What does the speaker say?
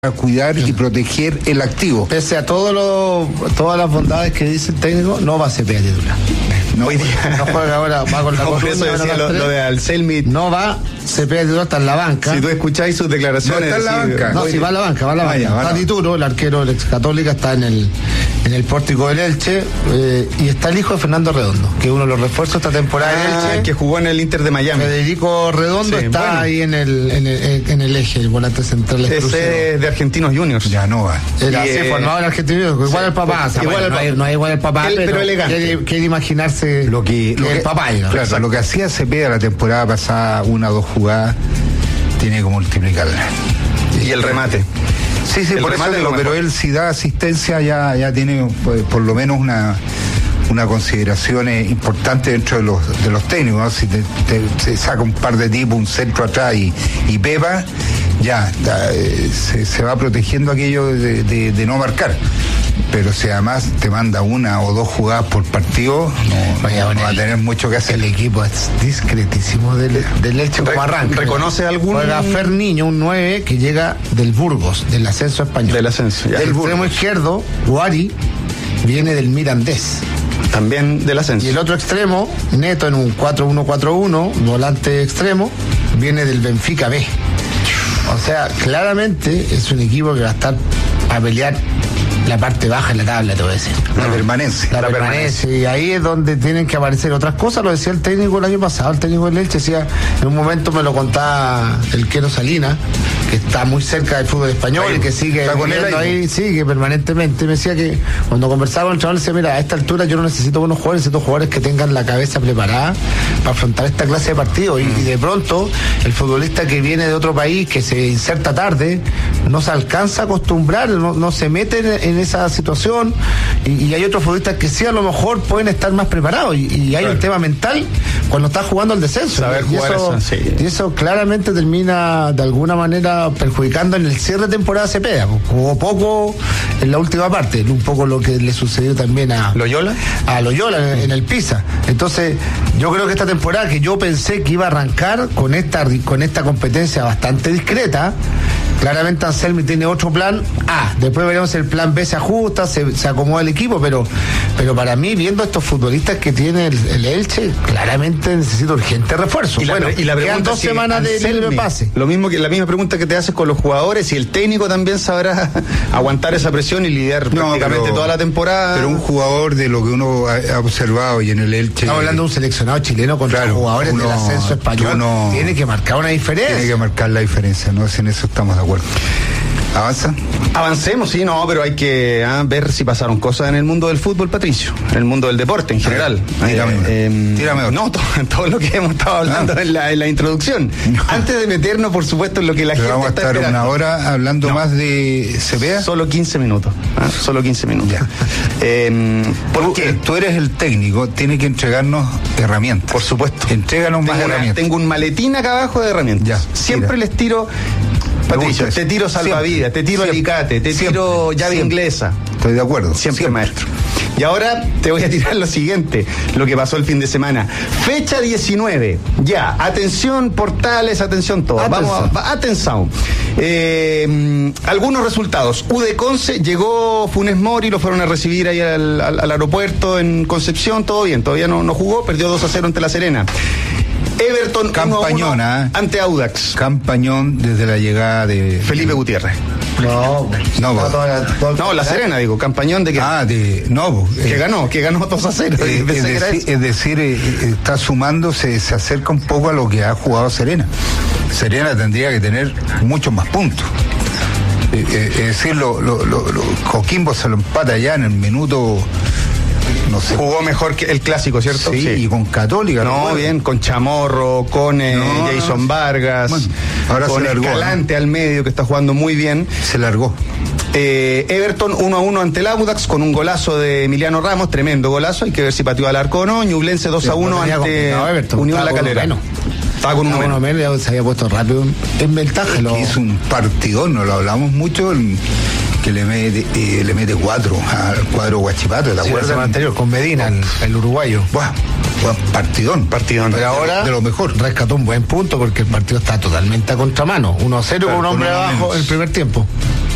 a cuidar y proteger el activo. Pese a todas las bondades que dice el técnico, no va a ser titular. No, hoy día no juega ahora, va con la por eso decía lo de Anselmi. No va, Cepeda titular, está en la banca. Si tú escucháis sus declaraciones. No, está en la banca. No, si va a la banca, Está Dituro, el arquero del ex Católica, está en el pórtico del Elche, y está el hijo de Fernando Redondo, que es uno de los refuerzos esta temporada del Elche. Que jugó en el Inter de Miami. Federico Redondo está ahí en el eje, el volante central exclusivo. Ese es de Argentinos Juniors. Ya no va. Era así formado en Argentinos, igual el papá. No es igual el papá, pero elegante. Quiere imaginarse lo que el papá. Claro, lo que hacía Cepeda la temporada pasada, 1 o 2 jugadas, tiene que multiplicarla. Y el remate. Sí, por eso digo, pero él si da asistencia ya tiene por lo menos una consideración importante dentro de los técnicos, ¿no? Si te saca un par de tipos, un centro atrás y Pepa, ya se va protegiendo aquello de no marcar. Pero si además te manda 1 o 2 jugadas por partido, no va a tener mucho que hacer. El equipo es discretísimo del Elche como arranque. ¿Reconoce algún? Juega Fer Niño, un 9 que llega del Burgos, del ascenso español. Del ascenso, ya. Del extremo izquierdo, Guari, viene del Mirandés. También del ascenso. Y el otro extremo, Neto, en un 4-1-4-1, volante extremo, viene del Benfica B. O sea, claramente es un equipo que va a estar a pelear la parte baja en la tabla, te voy a decir. La permanencia. Y ahí es donde tienen que aparecer otras cosas. Lo decía el técnico el año pasado, el técnico del Elche decía, en un momento me lo contaba el Quero Salinas, que está muy cerca del fútbol español y que sigue ahí, sigue permanentemente. Me decía que cuando conversaba con el chaval, decía, mira, a esta altura yo no necesito buenos jugadores, necesito jugadores que tengan la cabeza preparada para afrontar esta clase de partidos. Y de pronto, el futbolista que viene de otro país, que se inserta tarde, no se alcanza a acostumbrar, no se mete en esa situación, y hay otros futbolistas que sí a lo mejor pueden estar más preparados, y hay un tema mental cuando estás jugando al descenso. Saber jugar y eso claramente termina de alguna manera perjudicando en el cierre de temporada Cepeda. Jugó poco en la última parte, un poco lo que le sucedió también a Loyola en el Pisa. Entonces yo creo que esta temporada, que yo pensé que iba a arrancar con esta competencia bastante discreta, claramente Anselmi tiene otro plan A. Después veremos si el plan B se ajusta, se acomoda el equipo, pero para mí, viendo estos futbolistas que tiene el Elche, claramente necesita urgente refuerzo. Y la quedan 2 semanas de libre pase. Lo mismo que la misma pregunta que te haces con los jugadores, y el técnico también sabrá aguantar esa presión y lidiar prácticamente toda la temporada. Pero un jugador, de lo que uno ha observado y en el Elche. Estamos hablando de un seleccionado chileno contra jugadores del ascenso español. Tiene que marcar una diferencia. Tiene que marcar la diferencia, ¿no? Si en eso estamos de acuerdo. ¿Avanza? Avancemos, sí, pero hay que ver si pasaron cosas en el mundo del fútbol, Patricio, en el mundo del deporte en general. Tírame. No, todo lo que hemos estado hablando en la introducción. Antes de meternos, por supuesto, en lo que la gente vamos está a estar esperando. 1 hora hablando más de Cepeda. Solo 15 minutos. Solo 15 minutos. Porque tú eres el técnico, tiene que entregarnos herramientas. Por supuesto. Entréganos más herramientas. Tengo un maletín acá abajo de herramientas. Siempre les tiro, Patricio, te tiro salvavidas, te tiro alicate, te tiro llave inglesa. Estoy de acuerdo. Siempre, maestro. Y ahora te voy a tirar lo siguiente, lo que pasó el fin de semana. Fecha 19. Ya, atención portales, atención todo. Atención. Algunos resultados. UD Conce, llegó Funes Mori, lo fueron a recibir ahí al aeropuerto en Concepción, todo bien, todavía no jugó, perdió 2-0 ante La Serena. Everton campañona ante Audax. Campañón desde la llegada de Felipe Gutiérrez. La Serena, digo, campañón de que. Que ganó 2-0. Es decir, está sumando, se acerca un poco a lo que ha jugado Serena. Serena tendría que tener muchos más puntos. Es decir, Coquimbo se lo empata ya en el minuto. No sé. Jugó mejor que el clásico, ¿cierto? Sí, y con Católica. Bien, con Chamorro, con Jason Vargas, ahora con se largó, Escalante al medio, que está jugando muy bien. Se largó. Everton 1-1 ante el Audax con un golazo de Emiliano Ramos, tremendo golazo, hay que ver si pateó al arco o no. Ñublense 2-1 ante Unión La Calera. Estaba con 1 menos. Se había puesto rápido en ventaja. Hizo un partidón, no lo hablamos mucho. Que le mete 4 al cuadro Huachipato, ¿te acuerdas? El anterior, con Medina, el uruguayo. Partidón. Pero ahora de lo mejor. Rescató un buen punto porque el partido está totalmente a contramano. 1-0 con un hombre abajo en el primer tiempo.